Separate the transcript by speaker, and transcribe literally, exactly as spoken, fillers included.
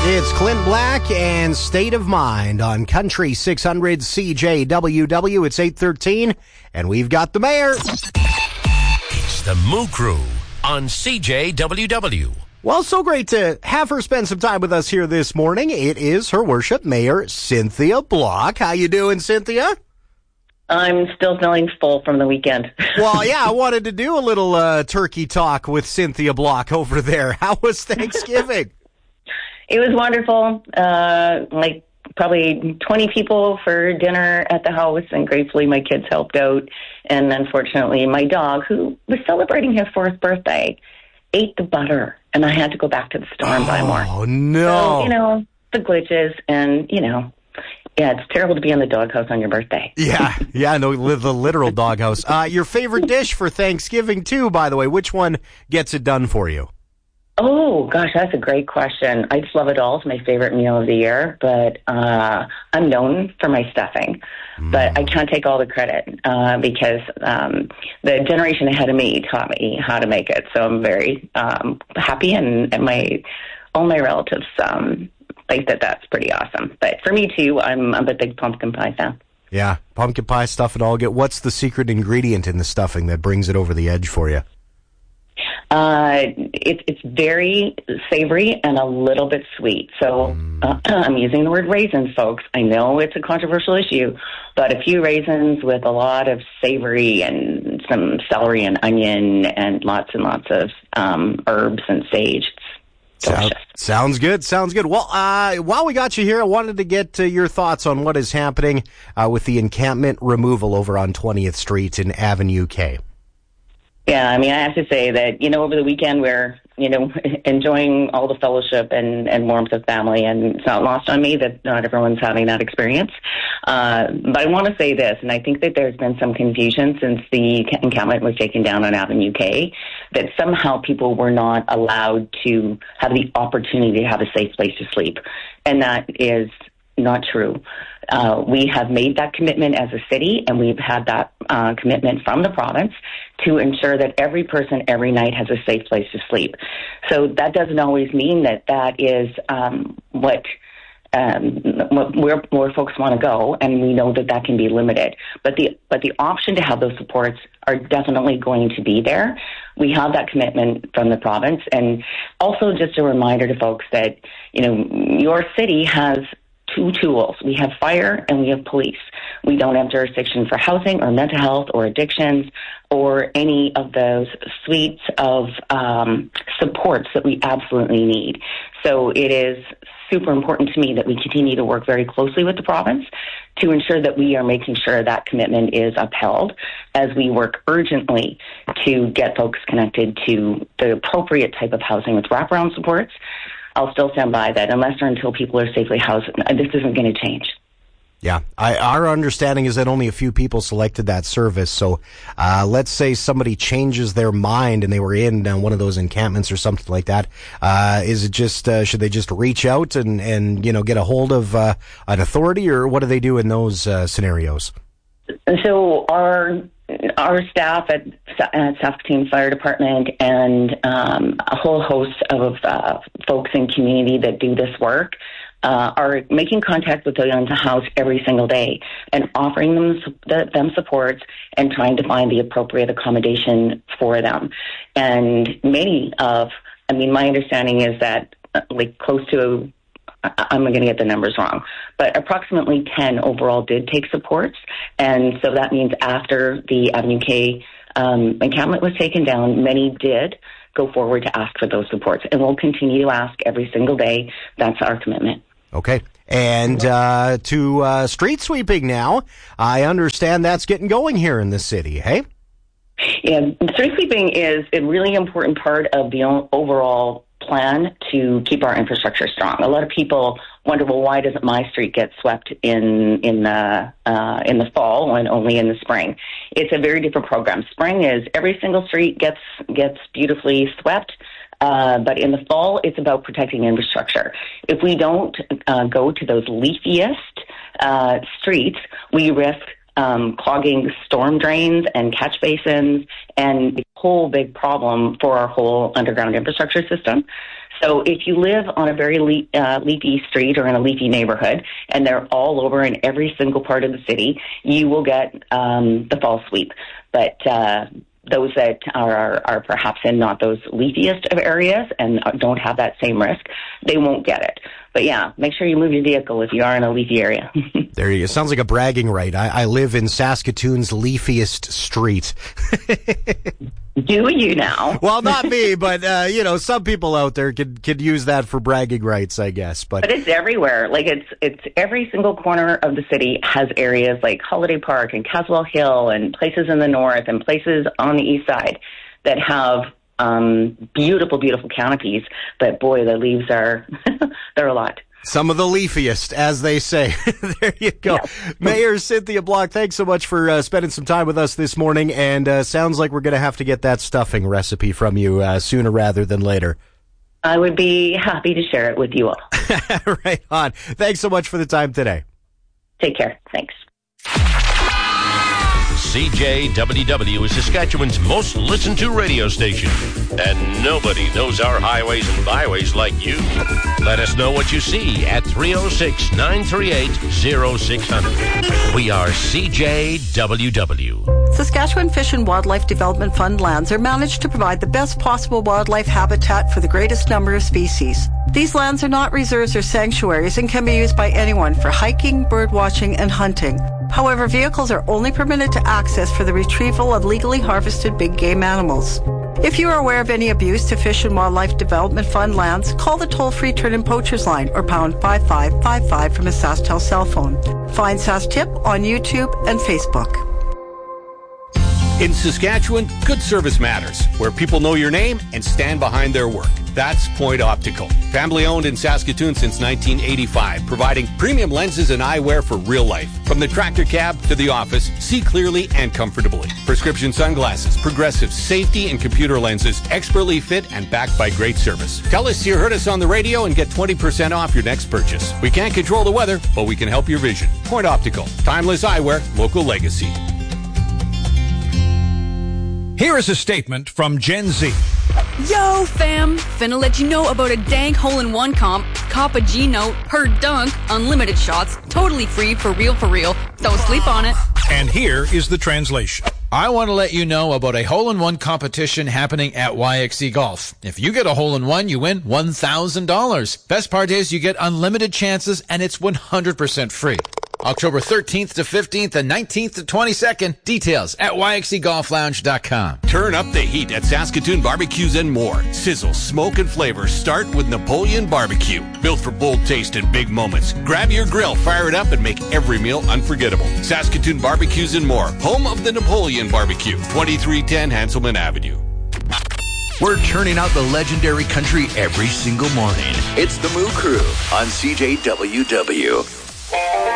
Speaker 1: It's Clint Black and State of Mind on Country six hundred C J W W. It's eight thirteen, and we've got the mayor.
Speaker 2: It's the Moo Crew on C J W W.
Speaker 1: Well, so great to have her spend some time with us here this morning. It is Her Worship Mayor Cynthia Block. How you doing, Cynthia?
Speaker 3: I'm still feeling full from the weekend.
Speaker 1: Well, yeah, I wanted to do a little uh, turkey talk with Cynthia Block over there. How was Thanksgiving?
Speaker 3: It was wonderful. Uh, like probably twenty people for dinner at the house, and gratefully my kids helped out. And unfortunately, my dog, who was celebrating his fourth birthday, ate the butter, and I had to go back to the store and buy more.
Speaker 1: Oh, no.
Speaker 3: So, you know, the glitches, and, you know, yeah, it's terrible to be in the doghouse on your birthday.
Speaker 1: Yeah, yeah, no, the literal doghouse. Uh, your favorite dish for Thanksgiving, too, by the way, which one gets it done for you?
Speaker 3: Oh, gosh, that's a great question. I just love it all. It's my favorite meal of the year, but uh, I'm known for my stuffing. Mm. But I can't take all the credit uh, because um, the generation ahead of me taught me how to make it. So I'm very um, happy, and, and my all my relatives um, think that that's pretty awesome. But for me, too, I'm, I'm a big pumpkin pie fan.
Speaker 1: Yeah, pumpkin pie stuff it all. Get What's the secret ingredient in the stuffing that brings it over the edge for you?
Speaker 3: Uh, it, it's very savory and a little bit sweet. So mm. uh, I'm using the word raisins, folks. I know it's a controversial issue, but a few raisins with a lot of savory and some celery and onion and lots and lots of um, herbs and sage.
Speaker 1: Sound, sounds good. Sounds good. Well, uh, while we got you here, I wanted to get uh, your thoughts on what is happening uh, with the encampment removal over on twentieth Street in Avenue K.
Speaker 3: Yeah, I mean, I have to say that, you know, over the weekend we're, you know, enjoying all the fellowship and, and warmth of family, and it's not lost on me that not everyone's having that experience. Uh, but I want to say this, and I think that there's been some confusion since the encampment was taken down on Avenue K, that somehow people were not allowed to have the opportunity to have a safe place to sleep. And that is not true. Uh, we have made that commitment as a city, and we've had that uh, commitment from the province to ensure that every person every night has a safe place to sleep. So that doesn't always mean that that is um, what, um, what where, where folks want to go, and we know that that can be limited. But the but the option to have those supports are definitely going to be there. We have that commitment from the province, and also just a reminder to folks that, you know, your city has two tools. We have fire and we have police. We don't have jurisdiction for housing or mental health or addictions or any of those suites of um, supports that we absolutely need. So it is super important to me that we continue to work very closely with the province to ensure that we are making sure that commitment is upheld as we work urgently to get folks connected to the appropriate type of housing with wraparound supports. I'll still stand by that unless or until people are safely housed. This isn't going to change.
Speaker 1: Yeah, I, our understanding is that only a few people selected that service. So uh, let's say somebody changes their mind and they were in uh, one of those encampments or something like that. Uh, is it just, uh, should they just reach out and, and you know, get a hold of uh, an authority, or what do they do in those uh, scenarios?
Speaker 3: So our our staff at, at Saskatoon Fire Department and um, a whole host of uh, folks in community that do this work uh, are making contact with the house every single day and offering them the, them supports and trying to find the appropriate accommodation for them. And many of, I mean, my understanding is that uh, like close to I'm going to get the numbers wrong, but approximately ten overall did take supports. And so that means after the Avenue K um, encampment was taken down, many did go forward to ask for those supports. And we'll continue to ask every single day. That's our commitment.
Speaker 1: Okay. And uh, to uh, street sweeping now, I understand that's getting going here in the city, hey?
Speaker 3: Yeah, street sweeping is a really important part of the overall plan to keep our infrastructure strong. A lot of people wonder, well, why doesn't my street get swept in in the uh, in the fall and only in the spring? It's a very different program. Spring is every single street gets gets beautifully swept. Uh, but in the fall, it's about protecting infrastructure. If we don't uh, go to those leafiest uh, streets, we risk um, clogging storm drains and catch basins, and a whole big problem for our whole underground infrastructure system. So if you live on a very le- uh, leafy street or in a leafy neighborhood, and they're all over in every single part of the city, you will get um, the fall sweep. But uh, those that are, are, are perhaps in not those leafiest of areas and don't have that same risk, they won't get it. But yeah, make sure you move your vehicle if you are in a leafy area.
Speaker 1: There you go. Sounds like a bragging right. I, I live in Saskatoon's leafiest street.
Speaker 3: Do you now?
Speaker 1: Well, not me, but, uh, you know, some people out there could, could use that for bragging rights, I guess. But,
Speaker 3: but it's everywhere. Like, it's it's every single corner of the city has areas like Holiday Park and Caswell Hill and places in the north and places on the east side that have um, beautiful, beautiful canopies. But, boy, the leaves are, they're a lot.
Speaker 1: Some of the leafiest, as they say. There you go. Yeah. Mayor Cynthia Block, thanks so much for uh, spending some time with us this morning. And uh, sounds like we're going to have to get that stuffing recipe from you uh, sooner rather than later.
Speaker 3: I would be happy to share it with you all.
Speaker 1: Right on. Thanks so much for the time today.
Speaker 3: Take care. Thanks.
Speaker 2: C J W W is Saskatchewan's most listened to radio station. And nobody knows our highways and byways like you. Let us know what you see at three oh six, nine three eight, oh six hundred. We are C J W W.
Speaker 4: Saskatchewan Fish and Wildlife Development Fund lands are managed to provide the best possible wildlife habitat for the greatest number of species. These lands are not reserves or sanctuaries and can be used by anyone for hiking, bird watching, and hunting. However, vehicles are only permitted to access for the retrieval of legally harvested big game animals. If you are aware of any abuse to Fish and Wildlife Development Fund lands, call the toll-free Turn-In Poachers line or pound five five five five from a SaskTel cell phone. Find SaskTip on YouTube and Facebook.
Speaker 5: In Saskatchewan, good service matters, where people know your name and stand behind their work. That's Point Optical. Family owned in Saskatoon since nineteen eighty-five, providing premium lenses and eyewear for real life. From the tractor cab to the office, see clearly and comfortably. Prescription sunglasses, progressive safety and computer lenses, expertly fit and backed by great service. Tell us you heard us on the radio and get twenty percent off your next purchase. We can't control the weather, but we can help your vision. Point Optical. Timeless eyewear, local legacy.
Speaker 6: Here is a statement from Gen Z.
Speaker 7: Yo, fam! Finna let you know about a dank hole-in-one comp, cop a G-note, per dunk, unlimited shots, totally free, for real, for real. Don't sleep on it.
Speaker 6: And here is the translation.
Speaker 8: I want to let you know about a hole-in-one competition happening at Y X C Golf. If you get a hole-in-one, you win one thousand dollars. Best part is you get unlimited chances, and it's one hundred percent free. October thirteenth to fifteenth and nineteenth to twenty-second. Details at Y X C golf lounge dot com.
Speaker 5: Turn up the heat at Saskatoon Barbecues and more. Sizzle, smoke, and flavor start with Napoleon Barbecue. Built for bold taste and big moments. Grab your grill, fire it up, and make every meal unforgettable. Saskatoon Barbecues and more. Home of the Napoleon Barbecue. twenty-three ten Hanselman Avenue.
Speaker 9: We're turning out the legendary country every single morning. It's the Moo Crew on C J W W.